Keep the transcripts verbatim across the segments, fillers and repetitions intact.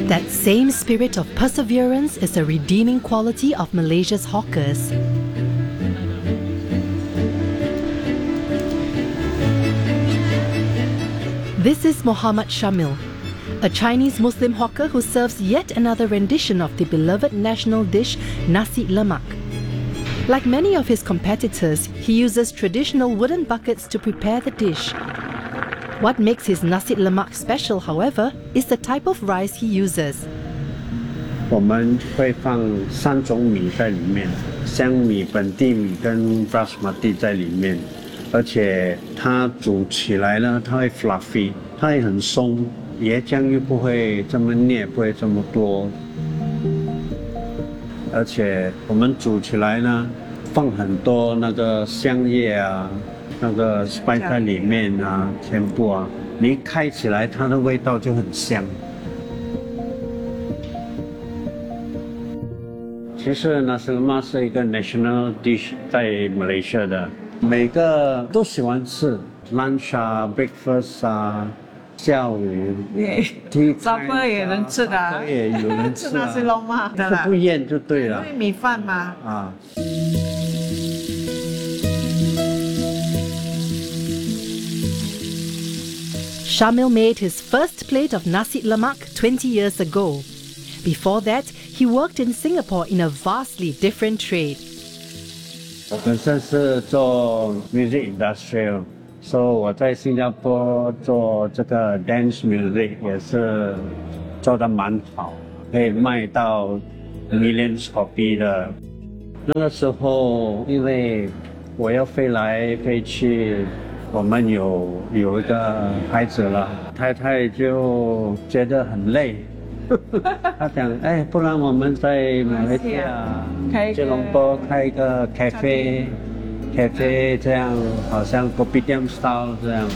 That same spirit of perseverance is a redeeming quality of Malaysia's hawkers. This is Muhammad Shamil, a Chinese Muslim hawker who serves yet another rendition of the beloved national dish nasi lemak. Like many of his competitors, he uses traditional wooden buckets to prepare the dish. What makes his nasi lemak special, however, is the type of rice he uses. 我们会放三种米在里面，香米、本地米跟 basmati 在里面，而且它煮起来呢，它会 fluffy， 它会很松，椰浆又不会这么腻，不会这么多。而且我们煮起来呢，放很多那个香叶啊，那个 spice 在里面啊，全部啊，你一开起来，它的味道就很香。 其实nasi lemak是一个 national dish 在马来西亚的，每个都喜欢吃 lunch 啊 breakfast 啊，下午 tea supper 也能吃的啊， 也有人吃啊， nasi lemak 的啦， 不厌就对了。 因为米饭嘛。啊。 Shamil made his first plate of nasi lemak twenty years ago. Before that, he worked in Singapore in a vastly different trade. 我本身是做 music industrial， 所以我在新加坡做这个 dance music 也是做得蛮好，可以卖到 millions copy 的。那个时候，因为我要飞来飞去，我们有有一个孩子了，太太就觉得很累。 他讲，哎，不然我们在马来西亚吉隆坡开一个 cafe，cafe 这样好像 kopitiam style 这样。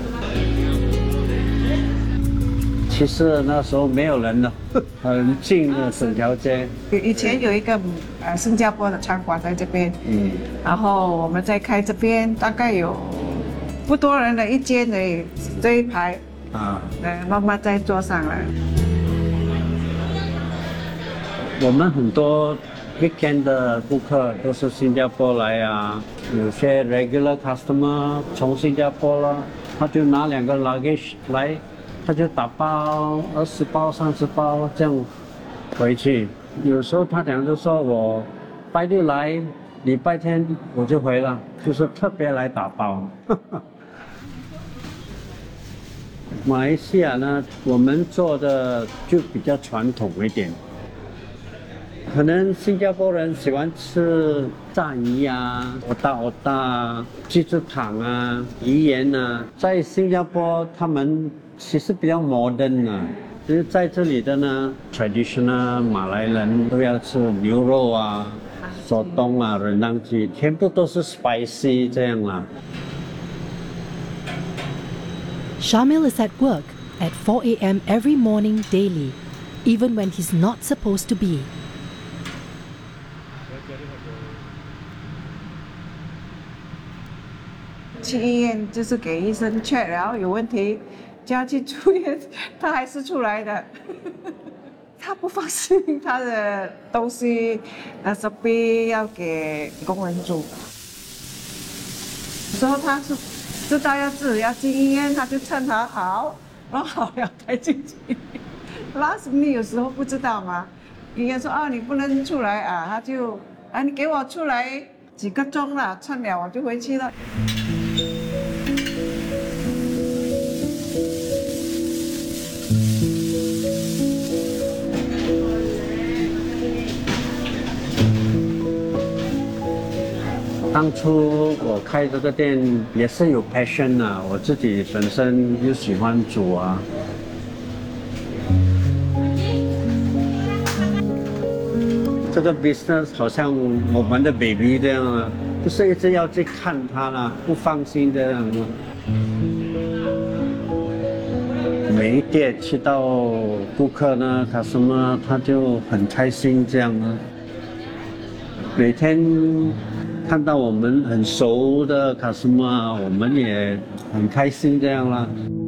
其实那时候没有人了，很近的整条街。 以前有一个呃新加坡的餐馆在这边，嗯，然后我们在开这边，大概有不多人的一间的这一排，啊，呃，慢慢在做上来。 我们很多 weekend 的顾客都是新加坡来啊，有些 regular customer 从新加坡了，他就拿两个 luggage 来，他就打包二十包、三十包这样回去。有时候他讲就说我拜六来，礼拜天我就回了，就是特别来打包。马来西亚呢，我们做的就比较传统一点。 可能新加坡人喜欢吃炸鱼啊、鹅大鹅大、鸡翅膀啊、鱼圆啊，在新加坡他们其实比较 modern 啊，其实在这里的呢 ，traditional 马来人都要吃牛肉啊、手冬啊、人当鸡，全部都是 spicy 这样啦。 Shamil is at work at four A M every morning daily, even when he's not supposed to be. 去医院就是给医生 check， 然后有问题，叫他去住院，他还是出来的。他不放心他的东西，那是必要给工人住。有时候他是知道要自己要进医院，他就趁他好，弄好了才进去。Last minute 有时候不知道嘛，医院说啊你不能出来啊，他就啊你给我出来几个钟了，趁了我就回去了。 当初我开这个店也是有 passion 啊，我自己本身又喜欢煮啊。这个 business 好像我们的 baby 这样啊，就是一直要去看它啦，不放心这样啊。每一店去到顾客呢，他什么他就很开心这样啊。每天。 看到我们很熟的 customer， 我们也很开心这样啦。